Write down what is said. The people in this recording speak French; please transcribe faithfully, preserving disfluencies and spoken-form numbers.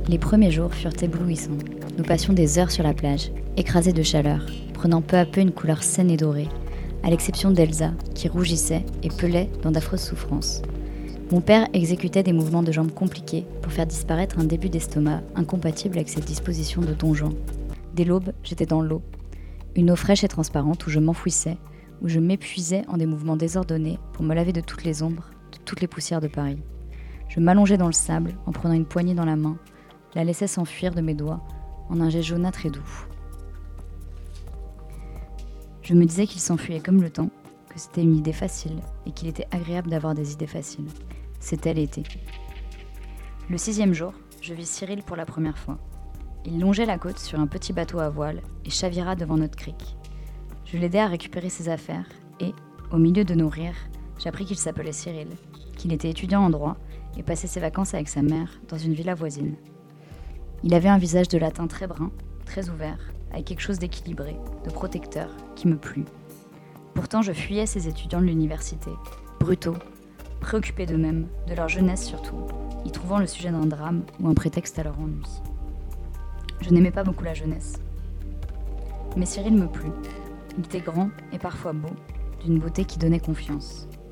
Les premiers jours furent éblouissants. Nous passions des heures sur la plage, écrasés de chaleur, prenant peu à peu une couleur saine et dorée, à l'exception d'Elsa, qui rougissait et pelait dans d'affreuses souffrances. Mon père exécutait des mouvements de jambes compliqués pour faire disparaître un début d'estomac incompatible avec cette disposition de Don Juan. Dès l'aube, j'étais dans l'eau. Une eau fraîche et transparente où je m'enfouissais, où je m'épuisais en des mouvements désordonnés pour me laver de toutes les ombres, de toutes les poussières de Paris. Je m'allongeais dans le sable en prenant une poignée dans la main, la laissais s'enfuir de mes doigts en un jet jaunâtre et doux. Je me disais qu'il s'enfuyait comme le temps, que c'était une idée facile et qu'il était agréable d'avoir des idées faciles. C'était l'été. Le sixième jour, je vis Cyril pour la première fois. Il longeait la côte sur un petit bateau à voile et chavira devant notre crique. Je l'aidai à récupérer ses affaires et, au milieu de nos rires, j'appris qu'il s'appelait Cyril, qu'il était étudiant en droit et passait ses vacances avec sa mère dans une villa voisine. Il avait un visage de latin très brun, très ouvert, avec quelque chose d'équilibré, de protecteur, qui me plut. Pourtant, je fuyais ces étudiants de l'université, brutaux, préoccupés d'eux-mêmes, de leur jeunesse surtout, y trouvant le sujet d'un drame ou un prétexte à leur ennui. Je n'aimais pas beaucoup la jeunesse. Mais Cyril me plut. Il était grand et parfois beau, d'une beauté qui donnait confiance.